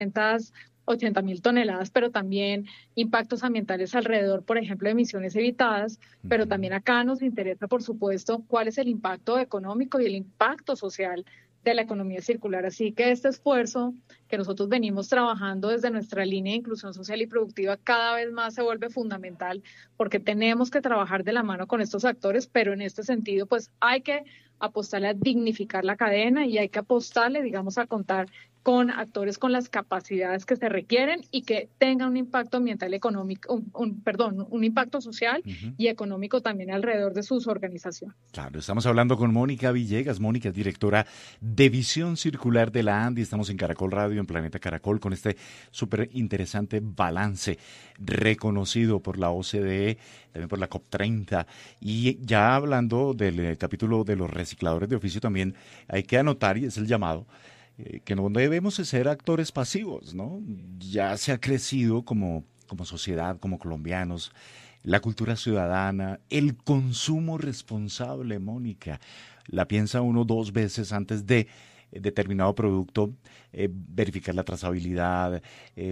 80.000 toneladas, pero también impactos ambientales alrededor, por ejemplo, de emisiones evitadas, pero Ujú. también acá nos interesa, por supuesto, cuál es el impacto económico y el impacto social de la economía circular. Así que este esfuerzo que nosotros venimos trabajando desde nuestra línea de inclusión social y productiva cada vez más se vuelve fundamental porque tenemos que trabajar de la mano con estos actores, pero en este sentido, pues hay que apostarle a dignificar la cadena y hay que apostarle, digamos, a contar con actores con las capacidades que se requieren y que tengan un impacto ambiental económico, perdón, un impacto social Ujú. y económico también alrededor de sus organizaciones. Claro, estamos hablando con Mónica Villegas. Mónica es directora de Visión Circular de la ANDI. Estamos en Caracol Radio, en Planeta Caracol, con este súper interesante balance reconocido por la OCDE, también por la COP30. Y ya hablando del capítulo de los recicladores de oficio, también hay que anotar, y es el llamado, que no debemos de ser actores pasivos, ¿no? Ya se ha crecido como sociedad, como colombianos, la cultura ciudadana, el consumo responsable, Mónica. La piensa uno dos veces antes de determinado producto, verificar la trazabilidad,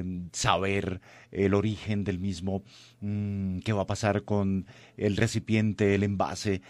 saber el origen del mismo, qué va a pasar con el recipiente, el envase,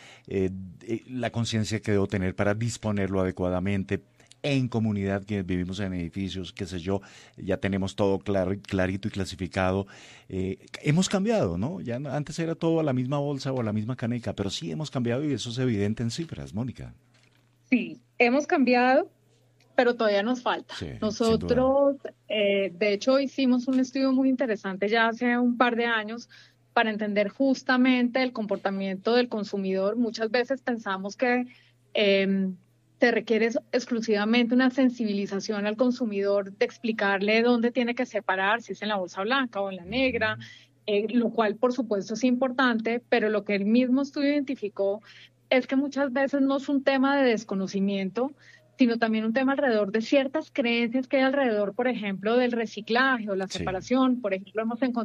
la conciencia que debo tener para disponerlo adecuadamente. En comunidad, quienes vivimos en edificios, qué sé yo, ya tenemos todo claro, clarito y clasificado. Hemos cambiado, ¿no? Ya antes era todo a la misma bolsa o a la misma caneca, pero sí hemos cambiado y eso es evidente en cifras, Mónica. Sí, hemos cambiado, pero todavía nos falta. Sí, sin duda. Nosotros, de hecho, hicimos un estudio muy interesante ya hace un par de años para entender justamente el comportamiento del consumidor. Muchas veces pensamos que eh, se requiere exclusivamente una sensibilización al consumidor de explicarle dónde tiene que separar, si es en la bolsa blanca o en la negra, Ujú. lo cual por supuesto es importante, pero lo que el mismo estudio identificó es que muchas veces no es un tema de desconocimiento, sino también un tema alrededor de ciertas creencias que hay alrededor, por ejemplo, del reciclaje o la Sí. separación. Por ejemplo,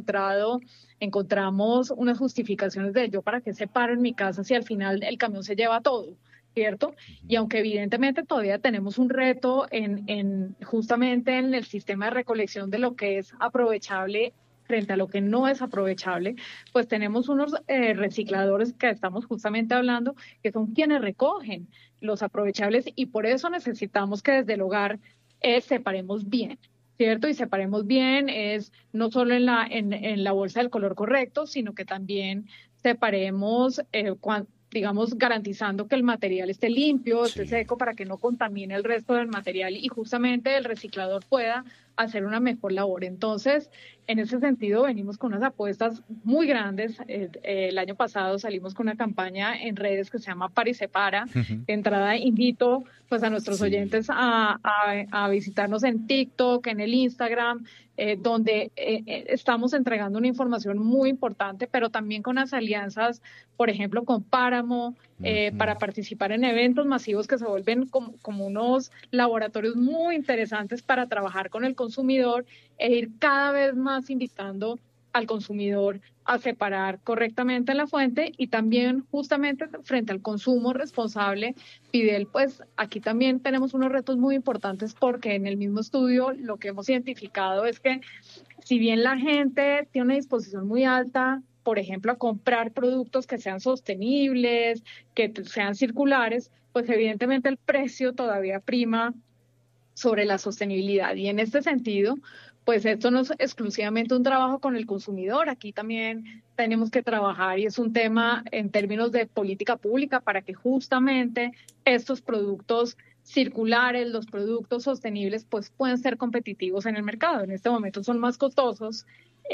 encontramos unas justificaciones de yo para qué separo en mi casa si al final el camión se lleva todo, ¿cierto? Y Ujú. aunque evidentemente todavía tenemos un reto en justamente en el sistema de recolección de lo que es aprovechable frente a lo que no es aprovechable, pues tenemos unos recicladores que estamos justamente hablando, que son quienes recogen los aprovechables y por eso necesitamos que desde el hogar separemos bien. ¿Cierto? Y separemos bien es no solo en la bolsa del color correcto, sino que también separemos, digamos, garantizando que el material esté limpio, esté Sí. seco, para que no contamine el resto del material y justamente el reciclador pueda hacer una mejor labor. Entonces, en ese sentido, venimos con unas apuestas muy grandes. El año pasado salimos con una campaña en redes que se llama Pari Separa. De entrada, invito pues a nuestros Sí. oyentes a visitarnos en TikTok, en el Instagram, donde estamos entregando una información muy importante, pero también con las alianzas, por ejemplo, con Páramo, Ujú. para participar en eventos masivos que se vuelven como unos laboratorios muy interesantes para trabajar con el consumidor e ir cada vez más invitando al consumidor a separar correctamente la fuente y también justamente frente al consumo responsable. Fidel, pues aquí también tenemos unos retos muy importantes porque en el mismo estudio lo que hemos identificado es que si bien la gente tiene una disposición muy alta, por ejemplo, a comprar productos que sean sostenibles, que sean circulares, pues evidentemente el precio todavía prima sobre la sostenibilidad. Y en este sentido, pues esto no es exclusivamente un trabajo con el consumidor, aquí también tenemos que trabajar y es un tema en términos de política pública para que justamente estos productos circulares, los productos sostenibles, pues puedan ser competitivos en el mercado. En este momento son más costosos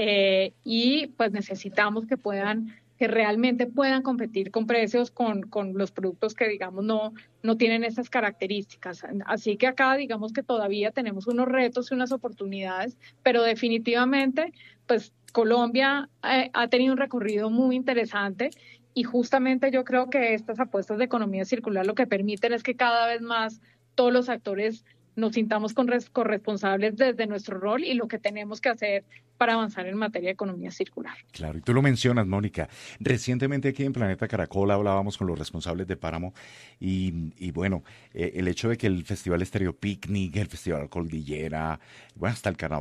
y pues necesitamos que realmente puedan competir con precios con los productos que, digamos, no tienen esas características. Así que acá digamos que todavía tenemos unos retos y unas oportunidades, pero definitivamente, pues Colombia ha tenido un recorrido muy interesante y justamente yo creo que estas apuestas de economía circular lo que permiten es que cada vez más todos los actores nos sintamos corresponsables desde nuestro rol y lo que tenemos que hacer para avanzar en materia de economía circular. Claro, y tú lo mencionas, Mónica. Recientemente aquí en Planeta Caracol hablábamos con los responsables de Páramo y bueno, el hecho de que el Festival Estéreo Picnic, el Festival Cordillera, bueno, hasta el Carnaval